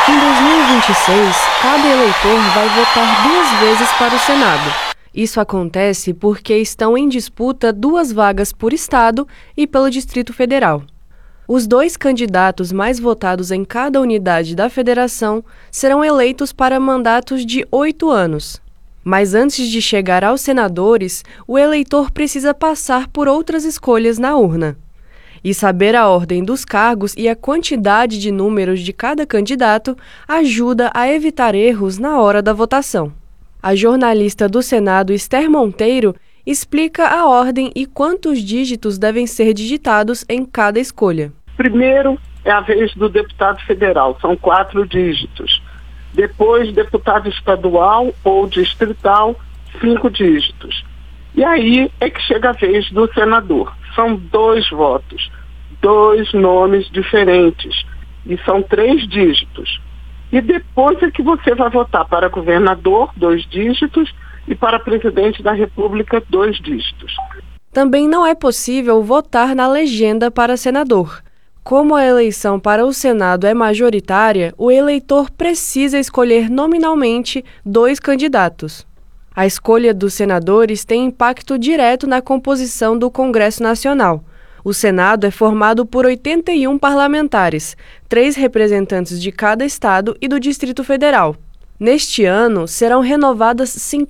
Em 2026, cada eleitor vai votar 2 vezes para o Senado. Isso acontece porque estão em disputa 2 vagas por estado e pelo Distrito Federal. Os 2 candidatos mais votados em cada unidade da federação serão eleitos para mandatos de 8 anos. Mas antes de chegar aos senadores, o eleitor precisa passar por outras escolhas na urna. E saber a ordem dos cargos e a quantidade de números de cada candidato ajuda a evitar erros na hora da votação. A jornalista do Senado, Esther Monteiro, explica a ordem e quantos dígitos devem ser digitados em cada escolha. Primeiro é a vez do deputado federal, são 4 dígitos. Depois, deputado estadual ou distrital, 5 dígitos. E aí é que chega a vez do senador. São 2 votos, 2 nomes diferentes. E são 3 dígitos. E depois é que você vai votar para governador, 2 dígitos, e para presidente da República, 2 dígitos. Também não é possível votar na legenda para senador. Como a eleição para o Senado é majoritária, o eleitor precisa escolher nominalmente 2 candidatos. A escolha dos senadores tem impacto direto na composição do Congresso Nacional. O Senado é formado por 81 parlamentares, 3 representantes de cada estado e do Distrito Federal. Neste ano, serão renovadas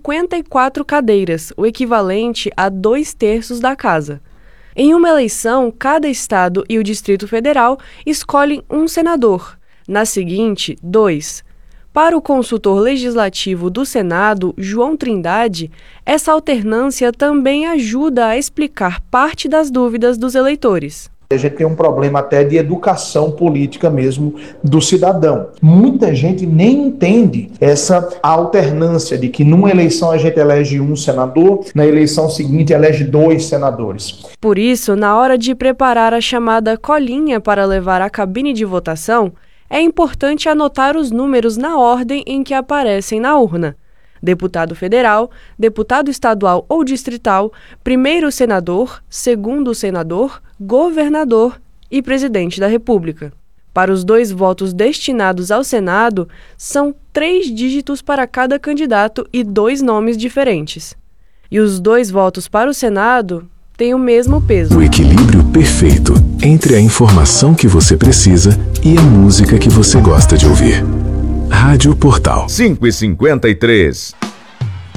54 cadeiras, o equivalente a 2/3 da casa. Em uma eleição, cada estado e o Distrito Federal escolhem um senador. Na seguinte, 2. Para o consultor legislativo do Senado, João Trindade, essa alternância também ajuda a explicar parte das dúvidas dos eleitores. A gente tem um problema até de educação política mesmo do cidadão. Muita gente nem entende essa alternância de que numa eleição a gente elege um senador, na eleição seguinte elege 2 senadores. Por isso, na hora de preparar a chamada colinha para levar à cabine de votação, é importante anotar os números na ordem em que aparecem na urna. Deputado federal, deputado estadual ou distrital, primeiro senador, segundo senador, governador e presidente da República. Para os 2 votos destinados ao Senado, são 3 dígitos para cada candidato e 2 nomes diferentes. E os 2 votos para o Senado têm o mesmo peso. O equilíbrio perfeito entre a informação que você precisa e a música que você gosta de ouvir. Rádio Portal 5h53.